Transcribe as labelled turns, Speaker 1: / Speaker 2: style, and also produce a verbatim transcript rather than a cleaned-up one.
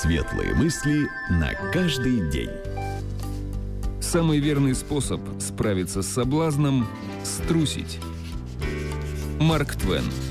Speaker 1: Светлые мысли на каждый день.
Speaker 2: Самый верный способ справиться с соблазном – струсить. Марк Твен.